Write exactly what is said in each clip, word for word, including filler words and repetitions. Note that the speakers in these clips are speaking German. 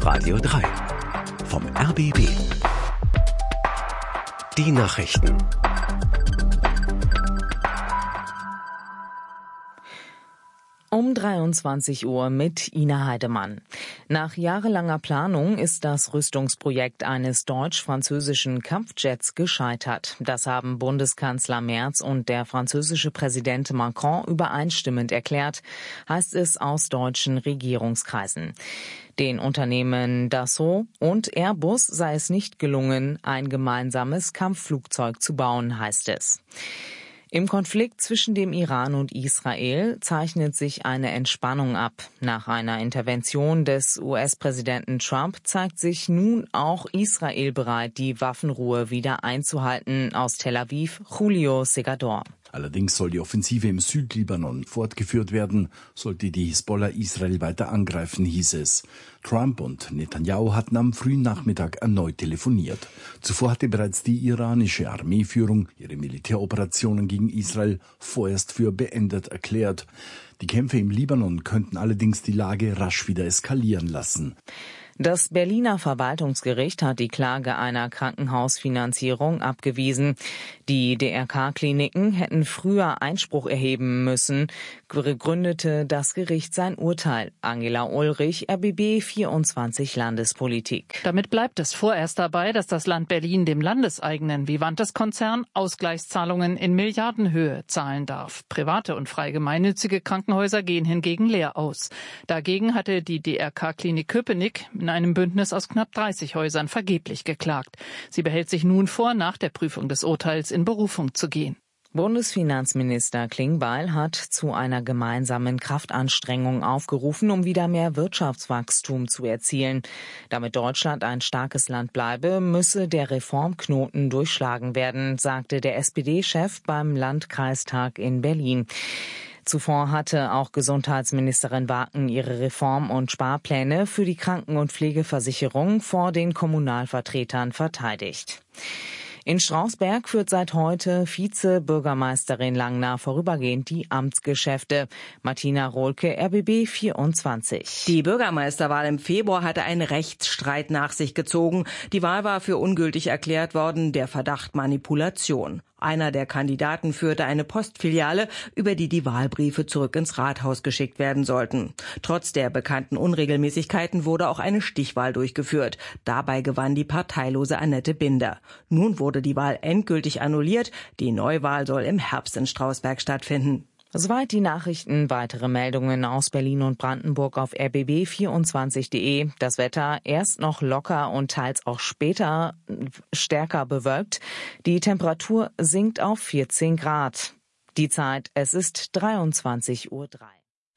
Radio drei vom R B B. Die Nachrichten. Um dreiundzwanzig Uhr mit Ina Heidemann. Nach jahrelanger Planung ist das Rüstungsprojekt eines deutsch-französischen Kampfjets gescheitert. Das haben Bundeskanzler Merz und der französische Präsident Macron übereinstimmend erklärt, heißt es aus deutschen Regierungskreisen. Den Unternehmen Dassault und Airbus sei es nicht gelungen, ein gemeinsames Kampfflugzeug zu bauen, heißt es. Im Konflikt zwischen dem Iran und Israel zeichnet sich eine Entspannung ab. Nach einer Intervention des U S-Präsidenten Trump zeigt sich nun auch Israel bereit, die Waffenruhe wieder einzuhalten. Aus Tel Aviv, Julio Segador. Allerdings soll die Offensive im Südlibanon fortgeführt werden, sollte die Hisbollah Israel weiter angreifen, hieß es. Trump und Netanyahu hatten am frühen Nachmittag erneut telefoniert. Zuvor hatte bereits die iranische Armeeführung ihre Militäroperationen gegen Israel vorerst für beendet erklärt. Die Kämpfe im Libanon könnten allerdings die Lage rasch wieder eskalieren lassen. Das Berliner Verwaltungsgericht hat die Klage einer Krankenhausfinanzierung abgewiesen. Die D R K-Kliniken hätten früher Einspruch erheben müssen, begründete das Gericht sein Urteil. Angela Ulrich, R B B vierundzwanzig Landespolitik. Damit bleibt es vorerst dabei, dass das Land Berlin dem landeseigenen Vivantes-Konzern Ausgleichszahlungen in Milliardenhöhe zahlen darf. Private und frei gemeinnützige Krankenhäuser gehen hingegen leer aus. Dagegen hatte die D R K-Klinik Köpenick in einem Bündnis aus knapp dreißig Häusern vergeblich geklagt. Sie behält sich nun vor, nach der Prüfung des Urteils in Berufung zu gehen. Bundesfinanzminister Klingbeil hat zu einer gemeinsamen Kraftanstrengung aufgerufen, um wieder mehr Wirtschaftswachstum zu erzielen. Damit Deutschland ein starkes Land bleibe, müsse der Reformknoten durchschlagen werden, sagte der S P D-Chef beim Landkreistag in Berlin. Zuvor hatte auch Gesundheitsministerin Waken ihre Reform- und Sparpläne für die Kranken- und Pflegeversicherung vor den Kommunalvertretern verteidigt. In Strausberg führt seit heute Vizebürgermeisterin Langner vorübergehend die Amtsgeschäfte. Martina Rohlke, R B B vierundzwanzig. Die Bürgermeisterwahl im Februar hatte einen Rechtsstreit nach sich gezogen. Die Wahl war für ungültig erklärt worden, der Verdacht Manipulation. Einer der Kandidaten führte eine Postfiliale, über die die Wahlbriefe zurück ins Rathaus geschickt werden sollten. Trotz der bekannten Unregelmäßigkeiten wurde auch eine Stichwahl durchgeführt. Dabei gewann die parteilose Annette Binder. Nun wurde die Wahl endgültig annulliert. Die Neuwahl soll im Herbst in Strausberg stattfinden. Soweit die Nachrichten. Weitere Meldungen aus Berlin und Brandenburg auf r b b vierundzwanzig punkt de. Das Wetter erst noch locker und teils auch später stärker bewölkt. Die Temperatur sinkt auf vierzehn Grad. Die Zeit, es ist dreiundzwanzig Uhr drei.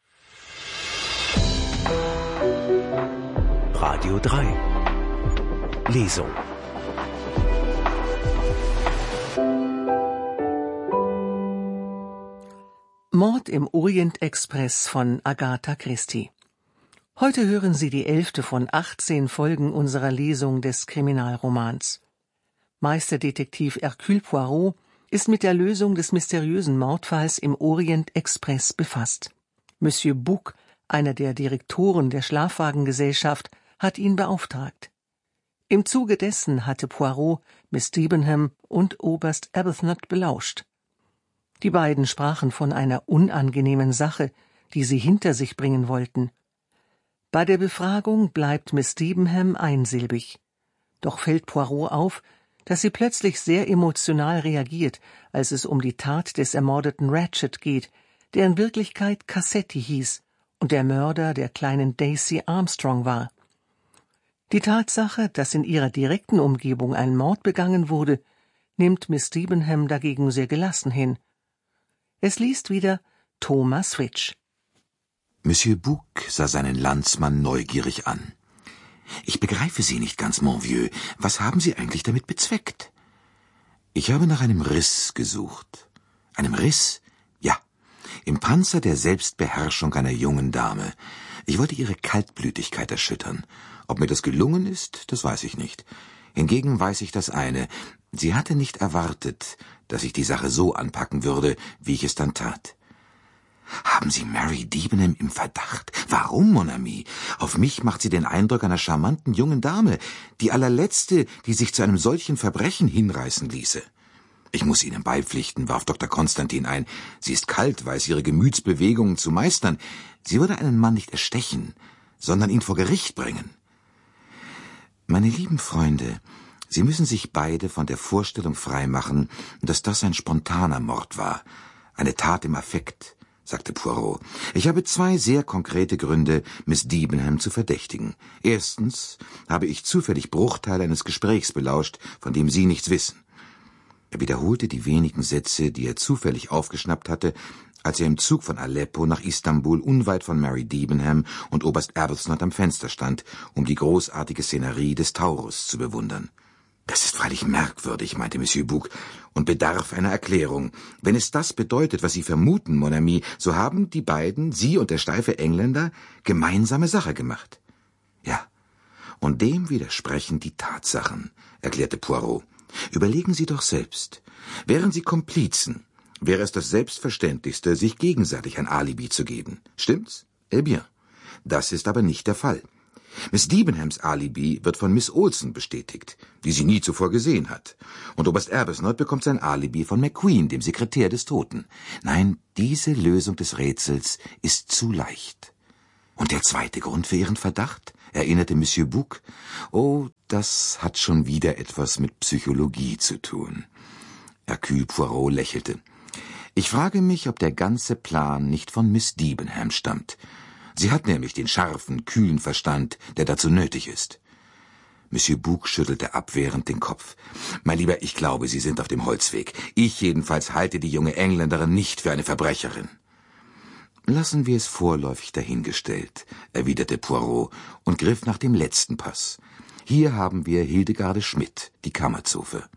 Radio drei. Lesung. Mord im Orient-Express von Agatha Christie. Heute hören Sie die elfte von achtzehn Folgen unserer Lesung des Kriminalromans. Meisterdetektiv Hercule Poirot ist mit der Lösung des mysteriösen Mordfalls im Orient-Express befasst. Monsieur Bouc, einer der Direktoren der Schlafwagengesellschaft, hat ihn beauftragt. Im Zuge dessen hatte Poirot Miss Debenham und Oberst Arbuthnot belauscht. Die beiden sprachen von einer unangenehmen Sache, die sie hinter sich bringen wollten. Bei der Befragung bleibt Miss Debenham einsilbig. Doch fällt Poirot auf, dass sie plötzlich sehr emotional reagiert, als es um die Tat des ermordeten Ratchet geht, der in Wirklichkeit Cassetti hieß und der Mörder der kleinen Daisy Armstrong war. Die Tatsache, dass in ihrer direkten Umgebung ein Mord begangen wurde, nimmt Miss Debenham dagegen sehr gelassen hin. Es liest wieder Thomas Fritsch. Monsieur Bouc sah seinen Landsmann neugierig an. »Ich begreife Sie nicht ganz, mon vieux. Was haben Sie eigentlich damit bezweckt?« »Ich habe nach einem Riss gesucht.« »Einem Riss?« »Ja, im Panzer der Selbstbeherrschung einer jungen Dame. Ich wollte ihre Kaltblütigkeit erschüttern. Ob mir das gelungen ist, das weiß ich nicht. Hingegen weiß ich das eine: Sie hatte nicht erwartet, dass ich die Sache so anpacken würde, wie ich es dann tat. Haben Sie Mary Debenham im Verdacht? Warum, mon ami? Auf mich macht sie den Eindruck einer charmanten jungen Dame, die allerletzte, die sich zu einem solchen Verbrechen hinreißen ließe. Ich muss Ihnen beipflichten, warf Doktor Konstantin ein. Sie ist kalt, weiß ihre Gemütsbewegungen zu meistern. Sie würde einen Mann nicht erstechen, sondern ihn vor Gericht bringen. Meine lieben Freunde, Sie müssen sich beide von der Vorstellung freimachen, dass das ein spontaner Mord war, eine Tat im Affekt, sagte Poirot. Ich habe zwei sehr konkrete Gründe, Miss Debenham zu verdächtigen. Erstens habe ich zufällig Bruchteile eines Gesprächs belauscht, von dem Sie nichts wissen. Er wiederholte die wenigen Sätze, die er zufällig aufgeschnappt hatte, als er im Zug von Aleppo nach Istanbul unweit von Mary Debenham und Oberst Arbuthnot am Fenster stand, um die großartige Szenerie des Taurus zu bewundern. »Das ist freilich merkwürdig«, meinte Monsieur Bouc, »und bedarf einer Erklärung. Wenn es das bedeutet, was Sie vermuten, mon ami, so haben die beiden, Sie und der steife Engländer, gemeinsame Sache gemacht.« »Ja, und dem widersprechen die Tatsachen«, erklärte Poirot. »Überlegen Sie doch selbst. Wären Sie Komplizen, wäre es das Selbstverständlichste, sich gegenseitig ein Alibi zu geben. Stimmt's? Eh bien. Das ist aber nicht der Fall. Miss Debenhams Alibi wird von Miss Olsen bestätigt, die sie nie zuvor gesehen hat. Und Oberst Arbuthnot bekommt sein Alibi von McQueen, dem Sekretär des Toten. Nein, diese Lösung des Rätsels ist zu leicht. Und der zweite Grund für Ihren Verdacht, erinnerte Monsieur Bouc. Oh, das hat schon wieder etwas mit Psychologie zu tun. Hercule Poirot lächelte. Ich frage mich, ob der ganze Plan nicht von Miss Debenham stammt. Sie hat nämlich den scharfen, kühlen Verstand, der dazu nötig ist. Monsieur Bouc schüttelte abwehrend den Kopf. Mein Lieber, ich glaube, Sie sind auf dem Holzweg. Ich jedenfalls halte die junge Engländerin nicht für eine Verbrecherin. Lassen wir es vorläufig dahingestellt, erwiderte Poirot und griff nach dem letzten Pass. Hier haben wir Hildegarde Schmidt, die Kammerzofe.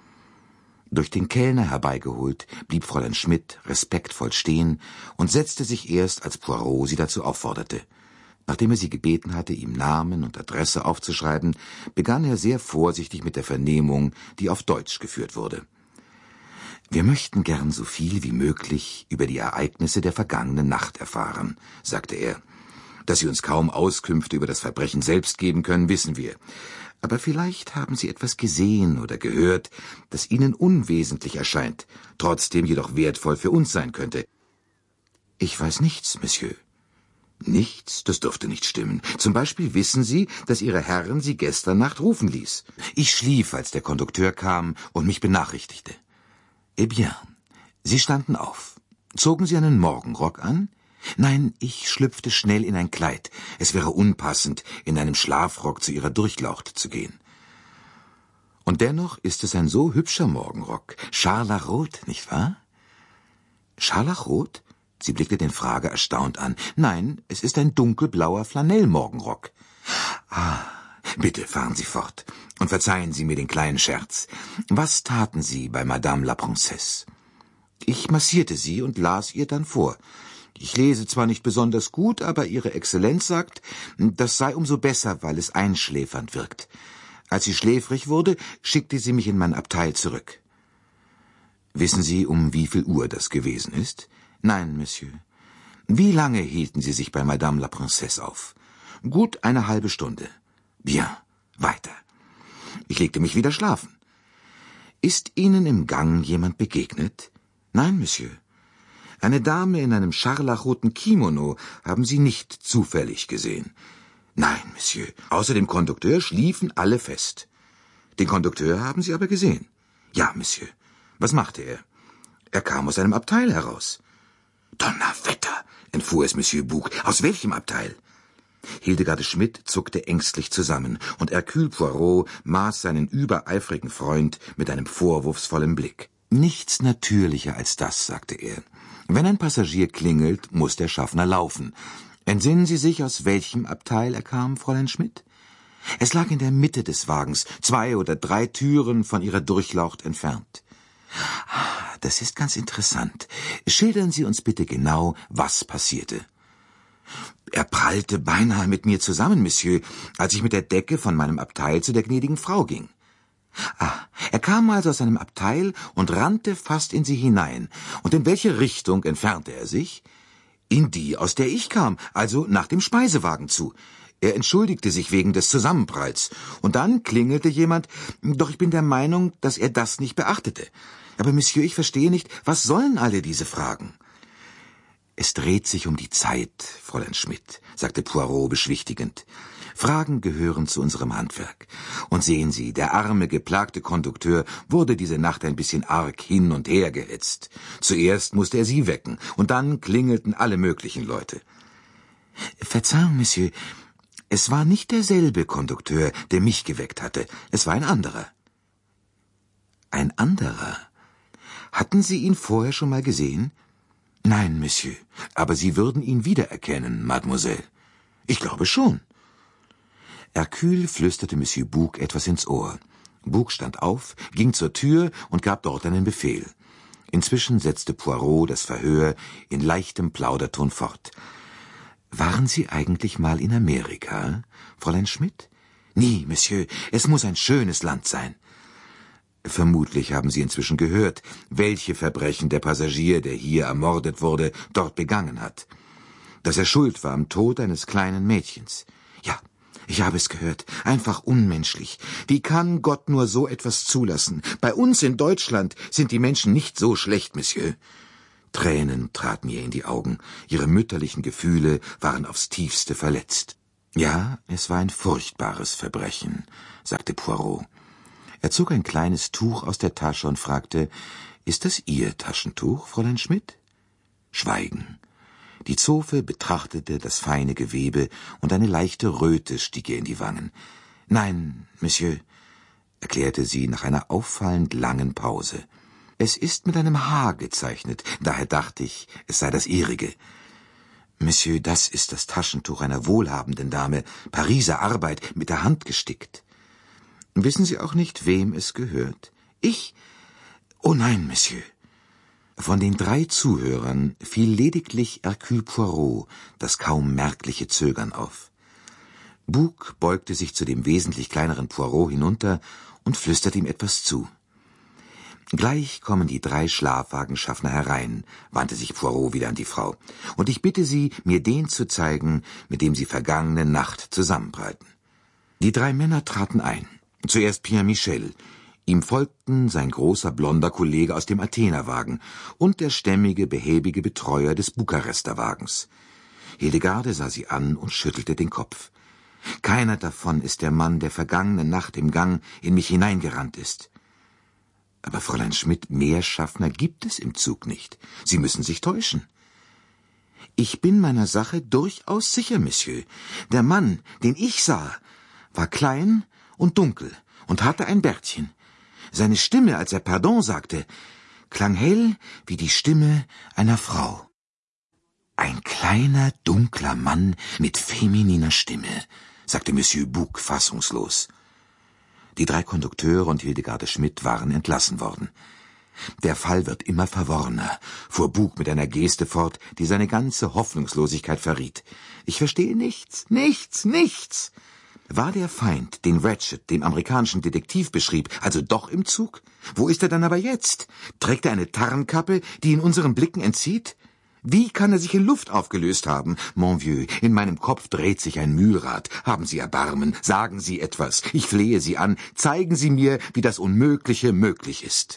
Durch den Kellner herbeigeholt, blieb Fräulein Schmidt respektvoll stehen und setzte sich erst, als Poirot sie dazu aufforderte. Nachdem er sie gebeten hatte, ihm Namen und Adresse aufzuschreiben, begann er sehr vorsichtig mit der Vernehmung, die auf Deutsch geführt wurde. »Wir möchten gern so viel wie möglich über die Ereignisse der vergangenen Nacht erfahren«, sagte er. »Dass Sie uns kaum Auskünfte über das Verbrechen selbst geben können, wissen wir. Aber vielleicht haben Sie etwas gesehen oder gehört, das Ihnen unwesentlich erscheint, trotzdem jedoch wertvoll für uns sein könnte.« »Ich weiß nichts, Monsieur.« »Nichts? Das dürfte nicht stimmen. Zum Beispiel wissen Sie, dass Ihre Herrin Sie gestern Nacht rufen ließ. Ich schlief, als der Kondukteur kam und mich benachrichtigte.« »Eh bien, Sie standen auf. Zogen Sie einen Morgenrock an?« »Nein, ich schlüpfte schnell in ein Kleid. Es wäre unpassend, in einem Schlafrock zu Ihrer Durchlaucht zu gehen.« »Und dennoch ist es ein so hübscher Morgenrock. Scharlachrot, nicht wahr?« »Scharlachrot?« Sie blickte den Frager erstaunt an. »Nein, es ist ein dunkelblauer Flanellmorgenrock.« »Ah, bitte fahren Sie fort und verzeihen Sie mir den kleinen Scherz. Was taten Sie bei Madame la Princesse?« »Ich massierte sie und las ihr dann vor. Ich lese zwar nicht besonders gut, aber Ihre Exzellenz sagt, das sei umso besser, weil es einschläfernd wirkt. Als sie schläfrig wurde, schickte sie mich in mein Abteil zurück.« »Wissen Sie, um wie viel Uhr das gewesen ist?« »Nein, Monsieur.« »Wie lange hielten Sie sich bei Madame la Princesse auf?« »Gut eine halbe Stunde.« »Bien, weiter.« »Ich legte mich wieder schlafen.« »Ist Ihnen im Gang jemand begegnet?« »Nein, Monsieur.« »Eine Dame in einem scharlachroten Kimono haben Sie nicht zufällig gesehen?« »Nein, Monsieur. Außer dem Kondukteur schliefen alle fest.« »Den Kondukteur haben Sie aber gesehen?« »Ja, Monsieur.« »Was machte er?« »Er kam aus einem Abteil heraus.« »Donnerwetter«, entfuhr es Monsieur Bouc. »Aus welchem Abteil?« Hildegarde Schmidt zuckte ängstlich zusammen, und Hercule Poirot maß seinen übereifrigen Freund mit einem vorwurfsvollen Blick. »Nichts natürlicher als das«, sagte er. »Wenn ein Passagier klingelt, muss der Schaffner laufen. Entsinnen Sie sich, aus welchem Abteil er kam, Fräulein Schmidt?« »Es lag in der Mitte des Wagens, zwei oder drei Türen von Ihrer Durchlaucht entfernt.« »Ah, das ist ganz interessant. Schildern Sie uns bitte genau, was passierte.« »Er prallte beinahe mit mir zusammen, Monsieur, als ich mit der Decke von meinem Abteil zu der gnädigen Frau ging.« »Ah, er kam also aus seinem Abteil und rannte fast in sie hinein. Und in welche Richtung entfernte er sich?« In die, aus der ich kam, also nach dem Speisewagen zu. Er entschuldigte sich wegen des Zusammenpralls. Und dann klingelte jemand, doch ich bin der Meinung, dass er das nicht beachtete. Aber Monsieur, ich verstehe nicht, was sollen alle diese Fragen? Es dreht sich um die Zeit, Fräulein Schmidt, sagte Poirot beschwichtigend. Fragen gehören zu unserem Handwerk. Und sehen Sie, der arme, geplagte Kondukteur wurde diese Nacht ein bisschen arg hin und her gehetzt. Zuerst musste er Sie wecken, und dann klingelten alle möglichen Leute. Verzeihung, Monsieur, es war nicht derselbe Kondukteur, der mich geweckt hatte. Es war ein anderer. Ein anderer? Hatten Sie ihn vorher schon mal gesehen? Nein, Monsieur, aber Sie würden ihn wiedererkennen, Mademoiselle. Ich glaube schon. Hercule flüsterte Monsieur Bouc etwas ins Ohr. Bouc stand auf, ging zur Tür und gab dort einen Befehl. Inzwischen setzte Poirot das Verhör in leichtem Plauderton fort. »Waren Sie eigentlich mal in Amerika, Fräulein Schmidt?« »Nie, Monsieur, es muss ein schönes Land sein.« »Vermutlich haben Sie inzwischen gehört, welche Verbrechen der Passagier, der hier ermordet wurde, dort begangen hat. Dass er schuld war am Tod eines kleinen Mädchens. Ja, ich habe es gehört. Einfach unmenschlich. Wie kann Gott nur so etwas zulassen? Bei uns in Deutschland sind die Menschen nicht so schlecht, Monsieur.« Tränen traten ihr in die Augen. Ihre mütterlichen Gefühle waren aufs tiefste verletzt. »Ja, es war ein furchtbares Verbrechen«, sagte Poirot. Er zog ein kleines Tuch aus der Tasche und fragte, »Ist das Ihr Taschentuch, Fräulein Schmidt?« Schweigen. Die Zofe betrachtete das feine Gewebe, und eine leichte Röte stieg ihr in die Wangen. »Nein, Monsieur«, erklärte sie nach einer auffallend langen Pause. »Es ist mit einem Haar gezeichnet, daher dachte ich, es sei das Ihrige.« »Monsieur, das ist das Taschentuch einer wohlhabenden Dame, Pariser Arbeit, mit der Hand gestickt.« »Wissen Sie auch nicht, wem es gehört?« »Ich? Oh nein, Monsieur.« Von den drei Zuhörern fiel lediglich Hercule Poirot das kaum merkliche Zögern auf. Bouc beugte sich zu dem wesentlich kleineren Poirot hinunter und flüsterte ihm etwas zu. »Gleich kommen die drei Schlafwagenschaffner herein«, wandte sich Poirot wieder an die Frau, »und ich bitte Sie, mir den zu zeigen, mit dem Sie vergangene Nacht zusammenprallten.« Die drei Männer traten ein. Zuerst Pierre Michel. Ihm folgten sein großer blonder Kollege aus dem Athenerwagen und der stämmige, behäbige Betreuer des Bukarester Wagens. Hildegarde sah sie an und schüttelte den Kopf. »Keiner davon ist der Mann, der vergangene Nacht im Gang in mich hineingerannt ist.« »Aber Fräulein Schmidt, mehr Schaffner gibt es im Zug nicht. Sie müssen sich täuschen.« »Ich bin meiner Sache durchaus sicher, Monsieur. Der Mann, den ich sah, war klein und dunkel und hatte ein Bärtchen. Seine Stimme, als er Pardon sagte, klang hell wie die Stimme einer Frau.« »Ein kleiner, dunkler Mann mit femininer Stimme«, sagte Monsieur Bouc fassungslos. Die drei Kondukteure und Hildegarde Schmidt waren entlassen worden. »Der Fall wird immer verworrener«, fuhr Bouc mit einer Geste fort, die seine ganze Hoffnungslosigkeit verriet. »Ich verstehe nichts, nichts, nichts. War der Feind, den Ratchet, dem amerikanischen Detektiv beschrieb, also doch im Zug? Wo ist er dann aber jetzt? Trägt er eine Tarnkappe, die ihn unseren Blicken entzieht? Wie kann er sich in Luft aufgelöst haben? Mon vieux, in meinem Kopf dreht sich ein Mühlrad. Haben Sie Erbarmen, sagen Sie etwas. Ich flehe Sie an, zeigen Sie mir, wie das Unmögliche möglich ist.«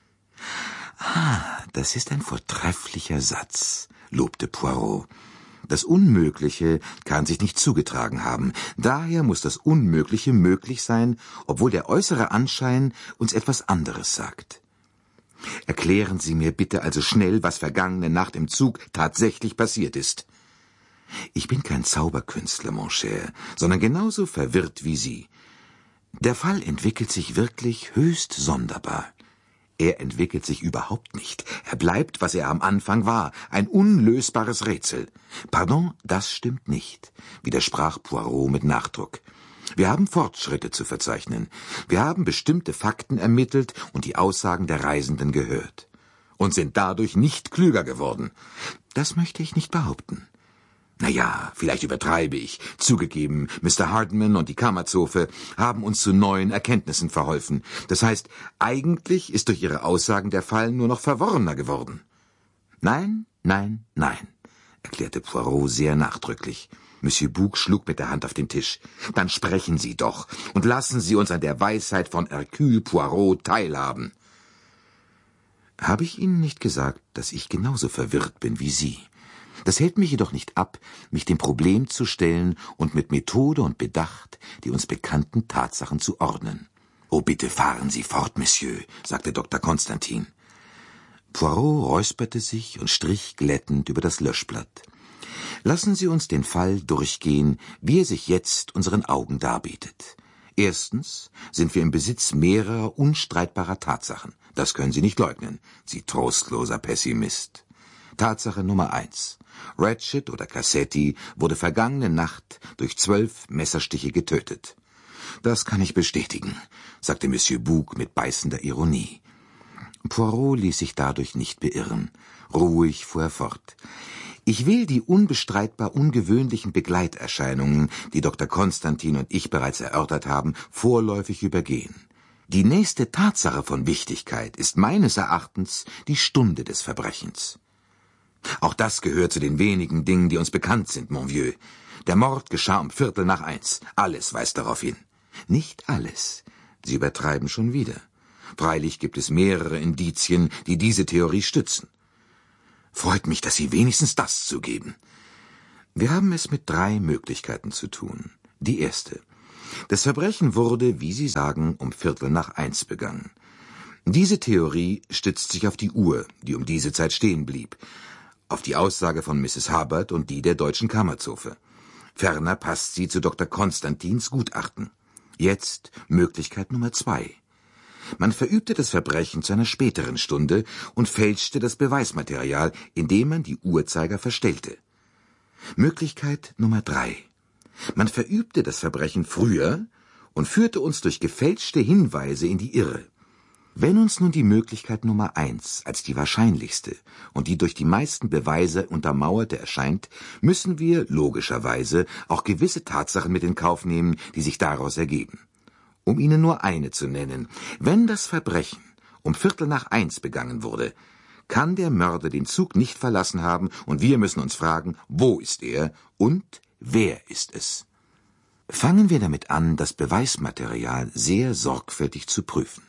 »Ah, das ist ein vortrefflicher Satz«, lobte Poirot. »Das Unmögliche kann sich nicht zugetragen haben. Daher muss das Unmögliche möglich sein, obwohl der äußere Anschein uns etwas anderes sagt. Erklären Sie mir bitte also schnell, was vergangene Nacht im Zug tatsächlich passiert ist.« »Ich bin kein Zauberkünstler, mon cher, sondern genauso verwirrt wie Sie. Der Fall entwickelt sich wirklich höchst sonderbar. Er entwickelt sich überhaupt nicht. Er bleibt, was er am Anfang war, ein unlösbares Rätsel.« »Pardon, das stimmt nicht«, widersprach Poirot mit Nachdruck. »Wir haben Fortschritte zu verzeichnen. Wir haben bestimmte Fakten ermittelt und die Aussagen der Reisenden gehört. Und sind dadurch nicht klüger geworden. Das möchte ich nicht behaupten. Na ja, vielleicht übertreibe ich. Zugegeben, Mister Hardman und die Kammerzofe haben uns zu neuen Erkenntnissen verholfen. Das heißt, eigentlich ist durch ihre Aussagen der Fall nur noch verworrener geworden. Nein, nein, nein. erklärte Poirot sehr nachdrücklich. Monsieur Bouc schlug mit der Hand auf den Tisch. »Dann sprechen Sie doch und lassen Sie uns an der Weisheit von Hercule Poirot teilhaben.« »Habe ich Ihnen nicht gesagt, dass ich genauso verwirrt bin wie Sie? Das hält mich jedoch nicht ab, mich dem Problem zu stellen und mit Methode und Bedacht die uns bekannten Tatsachen zu ordnen.« »Oh, bitte fahren Sie fort, Monsieur«, sagte Doktor Konstantin. Poirot räusperte sich und strich glättend über das Löschblatt. »Lassen Sie uns den Fall durchgehen, wie er sich jetzt unseren Augen darbietet. Erstens sind wir im Besitz mehrerer unstreitbarer Tatsachen. Das können Sie nicht leugnen, Sie trostloser Pessimist. Tatsache Nummer eins. Ratchet oder Cassetti wurde vergangene Nacht durch zwölf Messerstiche getötet.« »Das kann ich bestätigen«, sagte Monsieur Bouc mit beißender Ironie. Poirot ließ sich dadurch nicht beirren. Ruhig fuhr er fort. »Ich will die unbestreitbar ungewöhnlichen Begleiterscheinungen, die Doktor Konstantin und ich bereits erörtert haben, vorläufig übergehen. Die nächste Tatsache von Wichtigkeit ist meines Erachtens die Stunde des Verbrechens. Auch das gehört zu den wenigen Dingen, die uns bekannt sind, mon vieux. Der Mord geschah um Viertel nach eins. Alles weist darauf hin.« »Nicht alles. Sie übertreiben schon wieder. Freilich gibt es mehrere Indizien, die diese Theorie stützen.« »Freut mich, dass Sie wenigstens das zugeben.« »Wir haben es mit drei Möglichkeiten zu tun. Die erste. Das Verbrechen wurde, wie Sie sagen, um Viertel nach eins begangen. Diese Theorie stützt sich auf die Uhr, die um diese Zeit stehen blieb, auf die Aussage von Misses Hubbard und die der Deutschen Kammerzofe. Ferner passt sie zu Doktor Konstantins Gutachten. Jetzt Möglichkeit Nummer zwei. Man verübte das Verbrechen zu einer späteren Stunde und fälschte das Beweismaterial, indem man die Uhrzeiger verstellte. Möglichkeit Nummer drei. Man verübte das Verbrechen früher und führte uns durch gefälschte Hinweise in die Irre. Wenn uns nun die Möglichkeit Nummer eins als die wahrscheinlichste und die durch die meisten Beweise untermauerte erscheint, müssen wir logischerweise auch gewisse Tatsachen mit in Kauf nehmen, die sich daraus ergeben. Um Ihnen nur eine zu nennen: Wenn das Verbrechen um Viertel nach eins begangen wurde, kann der Mörder den Zug nicht verlassen haben, und wir müssen uns fragen, wo ist er und wer ist es? Fangen wir damit an, das Beweismaterial sehr sorgfältig zu prüfen.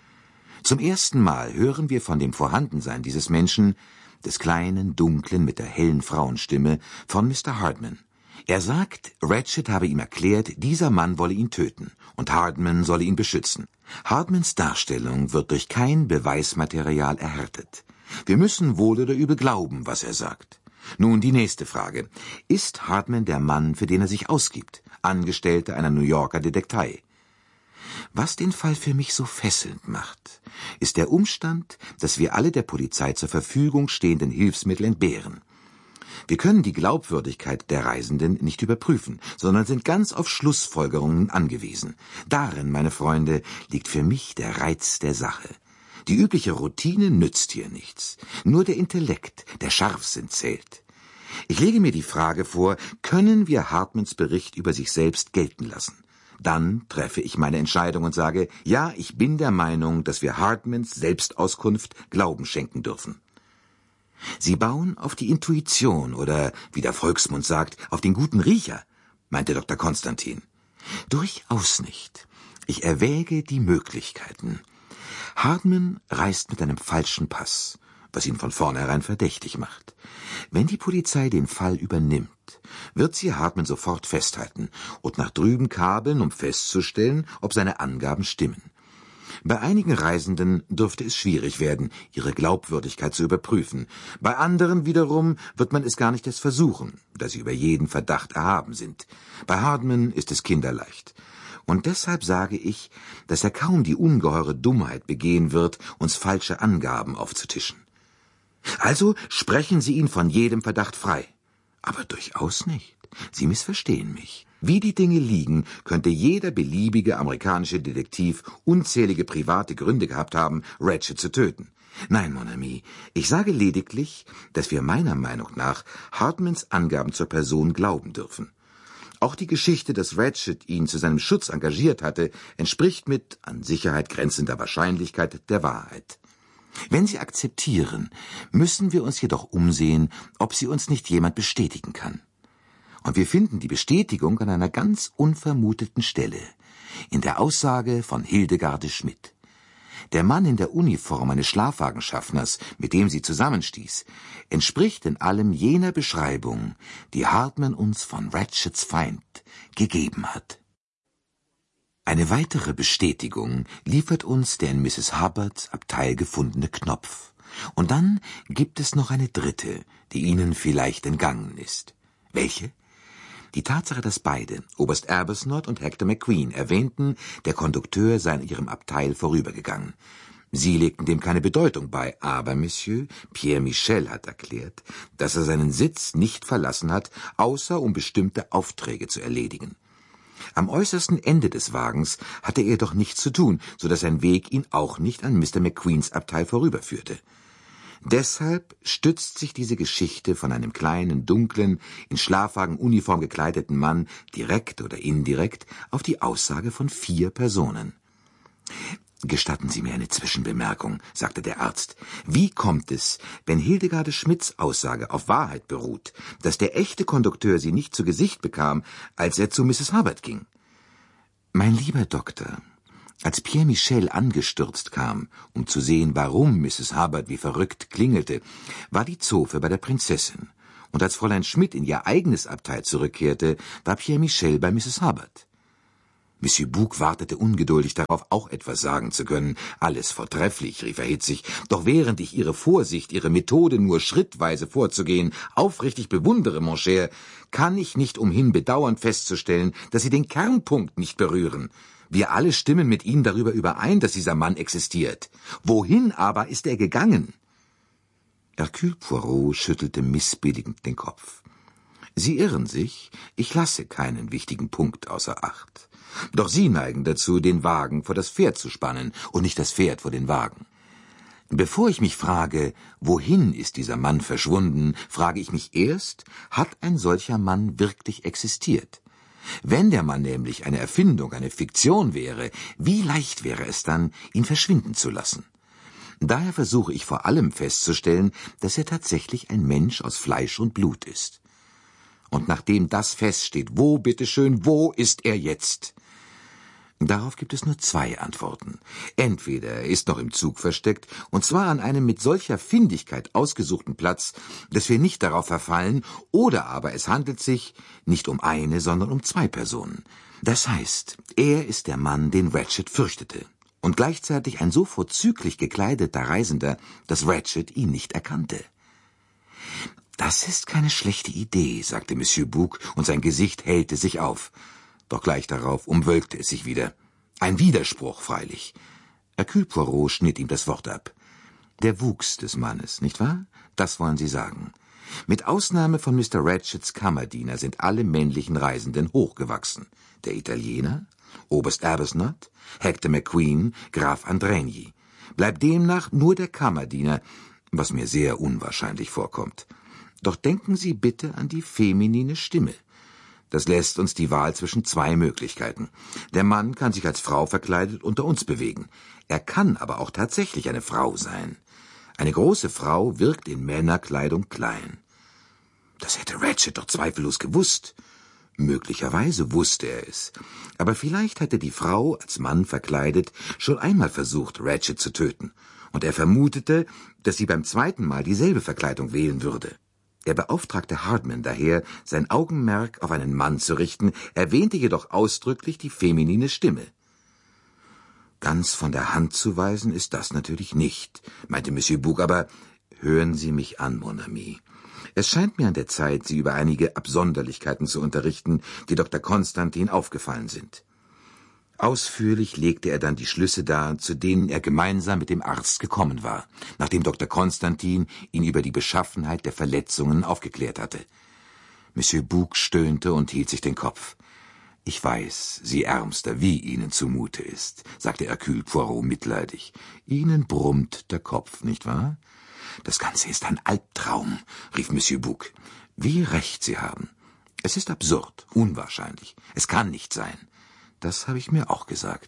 Zum ersten Mal hören wir von dem Vorhandensein dieses Menschen, des kleinen, dunklen, mit der hellen Frauenstimme, von Mister Hardman. Er sagt, Ratchet habe ihm erklärt, dieser Mann wolle ihn töten und Hardman solle ihn beschützen. Hardmans Darstellung wird durch kein Beweismaterial erhärtet. Wir müssen wohl oder übel glauben, was er sagt. Nun die nächste Frage. Ist Hardman der Mann, für den er sich ausgibt, Angestellter einer New Yorker Detektei? Was den Fall für mich so fesselnd macht, ist der Umstand, dass wir alle der Polizei zur Verfügung stehenden Hilfsmittel entbehren. Wir können die Glaubwürdigkeit der Reisenden nicht überprüfen, sondern sind ganz auf Schlussfolgerungen angewiesen. Darin, meine Freunde, liegt für mich der Reiz der Sache. Die übliche Routine nützt hier nichts. Nur der Intellekt, der Scharfsinn zählt. Ich lege mir die Frage vor, können wir Hardmans Bericht über sich selbst gelten lassen? Dann treffe ich meine Entscheidung und sage, ja, ich bin der Meinung, dass wir Hardmans Selbstauskunft Glauben schenken dürfen. Sie bauen auf die Intuition oder, wie der Volksmund sagt, auf den guten Riecher, meinte Doktor Konstantin. Durchaus nicht. Ich erwäge die Möglichkeiten. Hardman reist mit einem falschen Pass, was ihn von vornherein verdächtig macht. Wenn die Polizei den Fall übernimmt, wird sie Hardman sofort festhalten und nach drüben kabeln, um festzustellen, ob seine Angaben stimmen. Bei einigen Reisenden dürfte es schwierig werden, ihre Glaubwürdigkeit zu überprüfen. Bei anderen wiederum wird man es gar nicht erst versuchen, da sie über jeden Verdacht erhaben sind. Bei Hardman ist es kinderleicht. Und deshalb sage ich, dass er kaum die ungeheure Dummheit begehen wird, uns falsche Angaben aufzutischen. Also sprechen Sie ihn von jedem Verdacht frei. Aber durchaus nicht. Sie missverstehen mich. Wie die Dinge liegen, könnte jeder beliebige amerikanische Detektiv unzählige private Gründe gehabt haben, Ratchet zu töten. Nein, mon ami, ich sage lediglich, dass wir meiner Meinung nach Hardmans Angaben zur Person glauben dürfen. Auch die Geschichte, dass Ratchet ihn zu seinem Schutz engagiert hatte, entspricht mit an Sicherheit grenzender Wahrscheinlichkeit der Wahrheit. Wenn Sie akzeptieren, müssen wir uns jedoch umsehen, ob sie uns nicht jemand bestätigen kann. Und wir finden die Bestätigung an einer ganz unvermuteten Stelle, in der Aussage von Hildegarde Schmidt. Der Mann in der Uniform eines Schlafwagenschaffners, mit dem sie zusammenstieß, entspricht in allem jener Beschreibung, die Hardman uns von Ratchets Feind gegeben hat. Eine weitere Bestätigung liefert uns der in Misses Hubbards Abteil gefundene Knopf. Und dann gibt es noch eine dritte, die Ihnen vielleicht entgangen ist. Welche? Die Tatsache, dass beide, Oberst Arbuthnot und Hector McQueen, erwähnten, der Kondukteur sei an ihrem Abteil vorübergegangen. Sie legten dem keine Bedeutung bei, aber Monsieur Pierre Michel hat erklärt, dass er seinen Sitz nicht verlassen hat, außer um bestimmte Aufträge zu erledigen. Am äußersten Ende des Wagens hatte er doch nichts zu tun, so dass sein Weg ihn auch nicht an Mister McQueens Abteil vorüberführte. Deshalb stützt sich diese Geschichte von einem kleinen, dunklen, in Schlafwagenuniform gekleideten Mann direkt oder indirekt auf die Aussage von vier Personen. »Gestatten Sie mir eine Zwischenbemerkung«, sagte der Arzt. »Wie kommt es, wenn Hildegarde Schmidts Aussage auf Wahrheit beruht, dass der echte Kondukteur sie nicht zu Gesicht bekam, als er zu Misses Hubbard ging?« »Mein lieber Doktor, als Pierre Michel angestürzt kam, um zu sehen, warum Misses Hubbard wie verrückt klingelte, war die Zofe bei der Prinzessin. Und als Fräulein Schmidt in ihr eigenes Abteil zurückkehrte, war Pierre Michel bei Misses Hubbard.« Monsieur Bouc wartete ungeduldig darauf, auch etwas sagen zu können. »Alles vortrefflich«, rief er hitzig, »doch während ich Ihre Vorsicht, Ihre Methode, nur schrittweise vorzugehen, aufrichtig bewundere, mon cher, kann ich nicht umhin bedauernd festzustellen, dass Sie den Kernpunkt nicht berühren. Wir alle stimmen mit Ihnen darüber überein, dass dieser Mann existiert. Wohin aber ist er gegangen?« Hercule Poirot schüttelte missbilligend den Kopf. »Sie irren sich, ich lasse keinen wichtigen Punkt außer Acht. Doch Sie neigen dazu, den Wagen vor das Pferd zu spannen und nicht das Pferd vor den Wagen. Bevor ich mich frage, wohin ist dieser Mann verschwunden, frage ich mich erst, hat ein solcher Mann wirklich existiert? Wenn der Mann nämlich eine Erfindung, eine Fiktion wäre, wie leicht wäre es dann, ihn verschwinden zu lassen? Daher versuche ich vor allem festzustellen, dass er tatsächlich ein Mensch aus Fleisch und Blut ist. Und nachdem das feststeht, wo, bitteschön, wo ist er jetzt? Darauf gibt es nur zwei Antworten. Entweder er ist noch im Zug versteckt, und zwar an einem mit solcher Findigkeit ausgesuchten Platz, dass wir nicht darauf verfallen, oder aber es handelt sich nicht um eine, sondern um zwei Personen. Das heißt, er ist der Mann, den Ratchet fürchtete, und gleichzeitig ein so vorzüglich gekleideter Reisender, dass Ratchet ihn nicht erkannte. »Das ist keine schlechte Idee«, sagte Monsieur Bouc, und sein Gesicht hellte sich auf. Doch gleich darauf umwölkte es sich wieder. Ein Widerspruch, freilich. Hercule Poirot schnitt ihm das Wort ab. Der Wuchs des Mannes, nicht wahr? Das wollen Sie sagen. Mit Ausnahme von Mister Ratchets Kammerdiener sind alle männlichen Reisenden hochgewachsen. Der Italiener, Oberst Arbuthnot, Hector McQueen, Graf Andrigny. Bleibt demnach nur der Kammerdiener, was mir sehr unwahrscheinlich vorkommt. Doch denken Sie bitte an die feminine Stimme. Das lässt uns die Wahl zwischen zwei Möglichkeiten. Der Mann kann sich als Frau verkleidet unter uns bewegen. Er kann aber auch tatsächlich eine Frau sein. Eine große Frau wirkt in Männerkleidung klein. Das hätte Ratchet doch zweifellos gewusst. Möglicherweise wusste er es. Aber vielleicht hatte die Frau, als Mann verkleidet, schon einmal versucht, Ratchet zu töten. Und er vermutete, dass sie beim zweiten Mal dieselbe Verkleidung wählen würde. Er beauftragte Hardman daher, sein Augenmerk auf einen Mann zu richten, erwähnte jedoch ausdrücklich die feminine Stimme. »Ganz von der Hand zu weisen ist das natürlich nicht«, meinte Monsieur Bouc, »aber hören Sie mich an, mon ami. Es scheint mir an der Zeit, Sie über einige Absonderlichkeiten zu unterrichten, die Doktor Konstantin aufgefallen sind.« Ausführlich legte er dann die Schlüsse dar, zu denen er gemeinsam mit dem Arzt gekommen war, nachdem Doktor Konstantin ihn über die Beschaffenheit der Verletzungen aufgeklärt hatte. Monsieur Bouc stöhnte und hielt sich den Kopf. »Ich weiß, Sie Ärmster, wie Ihnen zumute ist«, sagte Hercule Poirot mitleidig. »Ihnen brummt der Kopf, nicht wahr?« »Das Ganze ist ein Albtraum«, rief Monsieur Bouc. »Wie recht Sie haben. Es ist absurd, unwahrscheinlich. Es kann nicht sein. Das habe ich mir auch gesagt.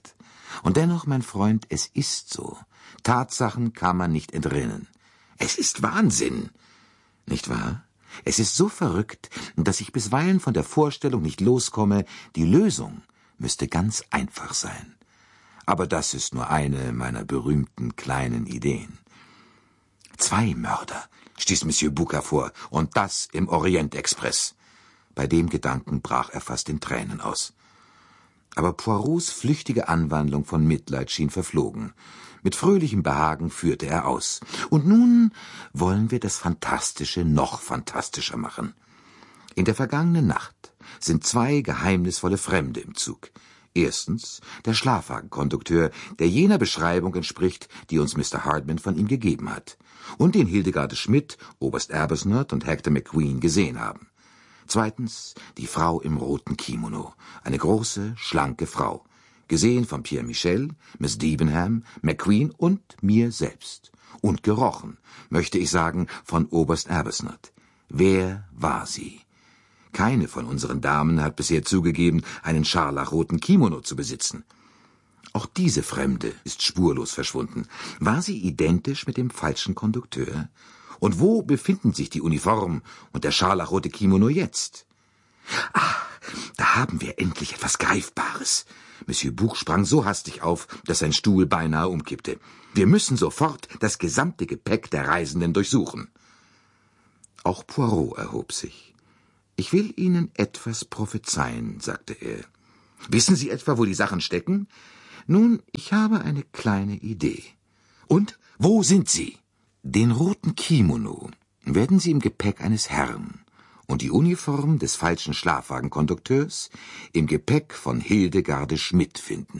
Und dennoch, mein Freund, es ist so. Tatsachen kann man nicht entrinnen. Es ist Wahnsinn. Nicht wahr? Es ist so verrückt, dass ich bisweilen von der Vorstellung nicht loskomme, die Lösung müsste ganz einfach sein. Aber das ist nur eine meiner berühmten kleinen Ideen. Zwei Mörder, stieß Monsieur Bouc hervor, und das im Orient-Express. Bei dem Gedanken brach er fast in Tränen aus. Aber Poirots flüchtige Anwandlung von Mitleid schien verflogen. Mit fröhlichem Behagen führte er aus. Und nun wollen wir das Fantastische noch fantastischer machen. In der vergangenen Nacht sind zwei geheimnisvolle Fremde im Zug. Erstens der Schlafwagenkondukteur, der jener Beschreibung entspricht, die uns Mister Hardman von ihm gegeben hat, und den Hildegarde Schmidt, Oberst Arbuthnot und Hector McQueen gesehen haben. Zweitens die Frau im roten Kimono, eine große, schlanke Frau, gesehen von Pierre Michel, Miss Debenham, McQueen und mir selbst. Und gerochen, möchte ich sagen, von Oberst Arbuthnot. Wer war sie? Keine von unseren Damen hat bisher zugegeben, einen scharlachroten Kimono zu besitzen. Auch diese Fremde ist spurlos verschwunden. War sie identisch mit dem falschen Kondukteur? Und wo befinden sich die Uniform und der scharlachrote Kimono jetzt? Ah, da haben wir endlich etwas Greifbares. Monsieur Bouc sprang so hastig auf, dass sein Stuhl beinahe umkippte. Wir müssen sofort das gesamte Gepäck der Reisenden durchsuchen. Auch Poirot erhob sich. »Ich will Ihnen etwas prophezeien«, sagte er. »Wissen Sie etwa, wo die Sachen stecken? Nun, ich habe eine kleine Idee.« »Und, wo sind sie?« »Den roten Kimono werden Sie im Gepäck eines Herrn und die Uniform des falschen Schlafwagenkondukteurs im Gepäck von Hildegarde Schmidt finden.«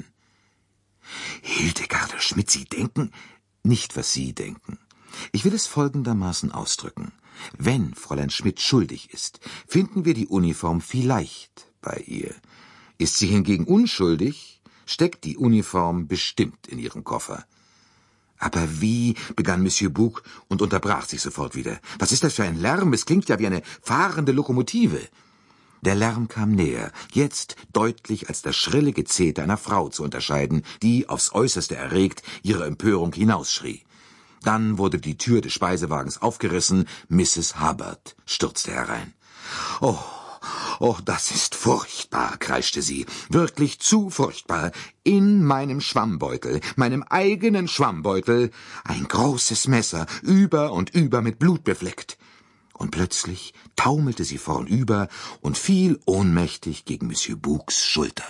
»Hildegarde Schmidt, Sie denken?« »Nicht, was Sie denken. Ich will es folgendermaßen ausdrücken. Wenn Fräulein Schmidt schuldig ist, finden wir die Uniform vielleicht bei ihr. Ist sie hingegen unschuldig, steckt die Uniform bestimmt in ihrem Koffer.« »Aber wie?« begann Monsieur Bouc und unterbrach sich sofort wieder. »Was ist das für ein Lärm? Es klingt ja wie eine fahrende Lokomotive.« Der Lärm kam näher, jetzt deutlich als das schrille Gezeter einer Frau zu unterscheiden, die, aufs Äußerste erregt, ihre Empörung hinausschrie. Dann wurde die Tür des Speisewagens aufgerissen, Misses Hubbard stürzte herein. »Oh, oh, das ist furchtbar«, kreischte sie, »wirklich zu furchtbar. In meinem Schwammbeutel, meinem eigenen Schwammbeutel, ein großes Messer, über und über mit Blut befleckt.« Und plötzlich taumelte sie vornüber und fiel ohnmächtig gegen Monsieur Boucs Schulter.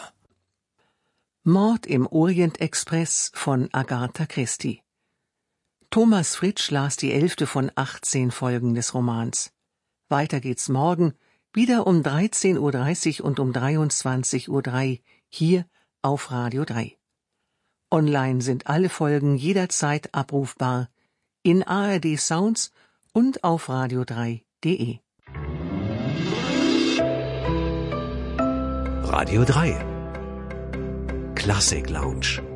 Mord im Orient-Express von Agatha Christie. Thomas Fritsch las die elfte von achtzehn Folgen des Romans. Weiter geht's morgen, wieder um dreizehn Uhr dreißig und um dreiundzwanzig Uhr drei, hier auf Radio drei. Online sind alle Folgen jederzeit abrufbar, in A R D Sounds und auf radio drei punkt de. Radio drei Klassik Lounge.